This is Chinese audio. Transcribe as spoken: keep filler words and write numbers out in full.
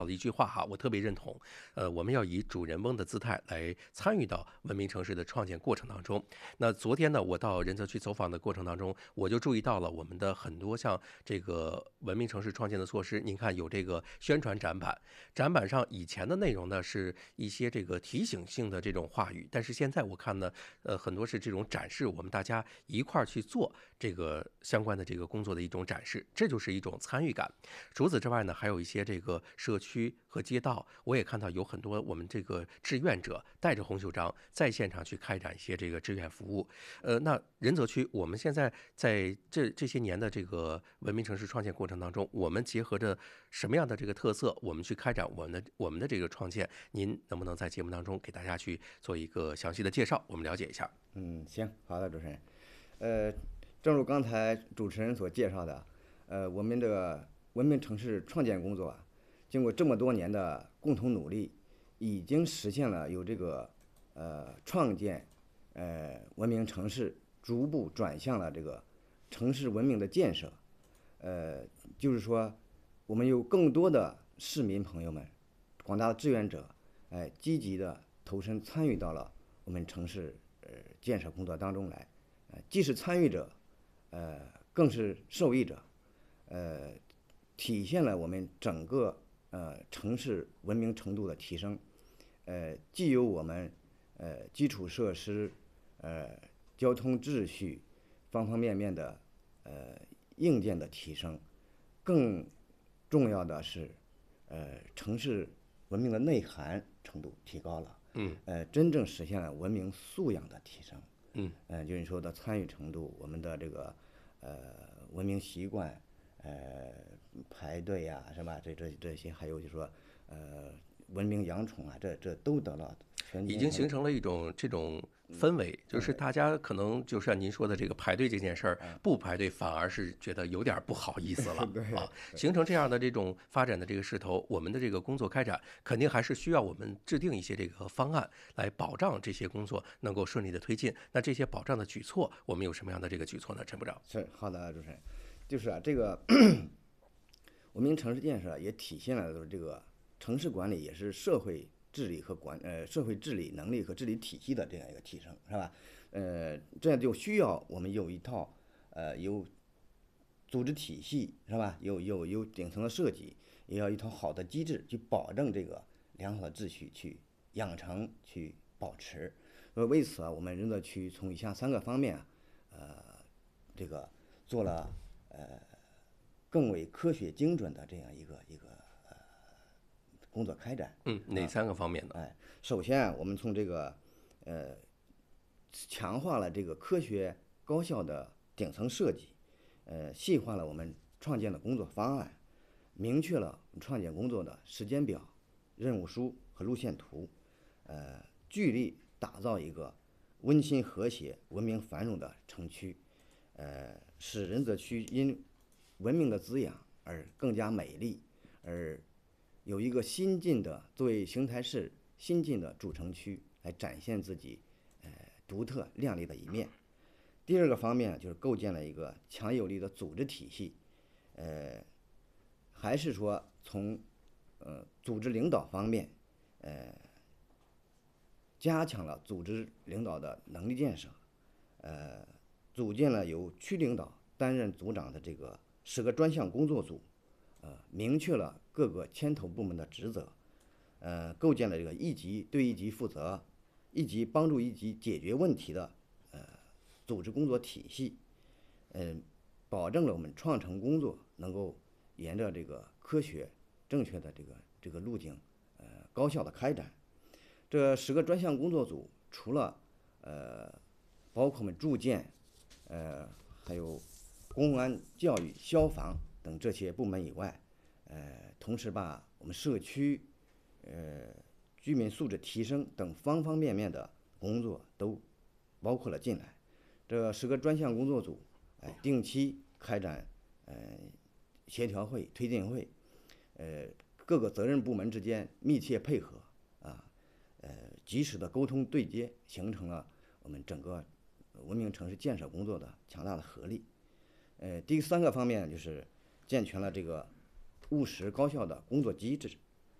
的一句话哈，我特别认同。呃，我们要以主人翁的姿态来参与到文明城市的创建过程当中。那昨天呢，我到仁泽区走访的过程当中，我就注意到了我们的很多像这个文明城市创建的措施。您看，有这个宣传展板，展板上以前的内容呢是一些这个提醒性的这种话语，但是现在我看呢，呃，很多是这种展示，我们大家一块儿去做这个相关的这个工作的一种展示，这就是一种参与感。除此之外呢，还有一些这个社区和街道，我也看到有很多我们这个志愿者带着红袖章在现场去开展一些这个志愿服务。呃，那仁泽区我们现在在这这些年的这个文明城市创建过程当中，我们结合着什么样的这个特色，我们去开展我们的我们的这个创建？您能不能在节目当中给大家去做一个详细的介绍，我们了解一下？ 嗯，行，好的，主持人。呃，正如刚才主持人所介绍的，呃，我们这个文明城市创建工作啊，经过这么多年的共同努力，已经实现了有这个呃创建呃文明城市，逐步转向了这个城市文明的建设。呃，就是说，我们有更多的市民朋友们，广大的志愿者，哎、积极的投身参与到了我们城市呃建设工作当中来，呃，既是参与者，呃，更是受益者，呃，体现了我们整个呃城市文明程度的提升，呃，既有我们呃基础设施、呃交通秩序方方面面的呃硬件的提升，更重要的是，呃，城市文明的内涵程度提高了， 嗯呃，真正实现了文明素养的提升。 嗯呃，就是你说的参与程度，我们的这个呃文明习惯，呃排队呀、是吧？这这这些，还有就是说呃文明养宠啊，这这都得到全已面性的经形成了一种这种氛围，就是大家可能就像您说的这个排队这件事儿，不排队反而是觉得有点不好意思了对啊。形成这样的这种发展的这个势头，我们的这个工作开展肯定还是需要我们制定一些这个方案来保障这些工作能够顺利的推进。那这些保障的举措，我们有什么样的这个举措呢？陈部长？ 是好的，主持人，就是啊，这个文明城市建设也体现了这个城市管理也是社会治理和管呃社会治理能力和治理体系的这样一个提升，是吧？呃，这样就需要我们有一套呃有组织体系，是吧？有有有顶层的设计，也要一套好的机制去保证这个良好的秩序去养成去保持。呃，为此啊，我们仁泽区从以下三个方面啊，呃，这个做了呃更为科学精准的这样一个一个呃工作开展。 嗯，哪三个方面呢？ 哎，首先啊，我们从这个呃强化了这个科学高效的顶层设计，呃，细化了我们创建的工作方案，明确了创建工作的时间表、任务书和路线图，呃，聚力打造一个温馨和谐、文明繁荣的城区，呃，使仁泽区因文明的滋养而更加美丽，而有一个新晋的作为邢台市新晋的主城区来展现自己呃独特亮丽的一面。第二个方面就是构建了一个强有力的组织体系，呃，还是说从呃组织领导方面，呃，加强了组织领导的能力建设，呃，组建了由区领导担任组长的这个十个专项工作组，呃，明确了各个牵头部门的职责，呃，构建了这个一级对一级负责，一级帮助一级解决问题的呃组织工作体系，嗯、呃，保证了我们创城工作能够沿着这个科学正确的这个这个路径，呃，高效的开展。这十个专项工作组除了呃包括我们住建，呃还有公安、教育、消防等这些部门以外，呃，同时把我们社区呃居民素质提升等方方面面的工作都包括了进来。这十个专项工作组，哎，定期开展呃协调会、推进会，呃，各个责任部门之间密切配合啊，呃，及时的沟通对接，形成了我们整个文明城市建设工作的强大的合力。呃，第三个方面就是健全了这个务实高效的工作机制，